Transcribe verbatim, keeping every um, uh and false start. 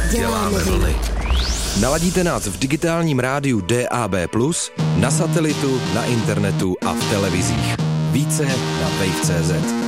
děláme vlny. Naladíte nás v digitálním rádiu D A B plus, na satelitu, na internetu a v televizích. Více na wave tečka cé zet.